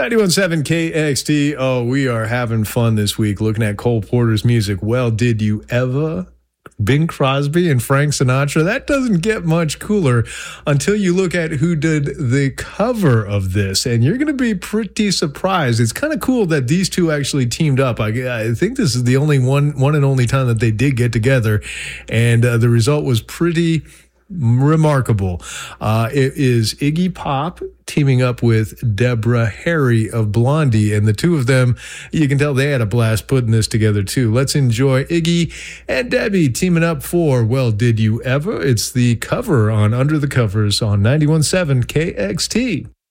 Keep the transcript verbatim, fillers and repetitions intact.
ninety-one point seven K X T. Oh, we are having fun this week looking at Cole Porter's music. Well, did you ever? Bing Crosby and Frank Sinatra. That doesn't get much cooler until you look at who did the cover of this, and you're going to be pretty surprised. It's kind of cool that these two actually teamed up. I, I think this is the only one, one and only time that they did get together, and uh, the result was pretty remarkable. Uh, it is Iggy Pop teaming up with Deborah Harry of Blondie, and the two of them, you can tell they had a blast putting this together too. Let's enjoy Iggy and Debbie teaming up for Well, Did You Ever? It's the cover on Under the Covers on ninety-one point seven K X T.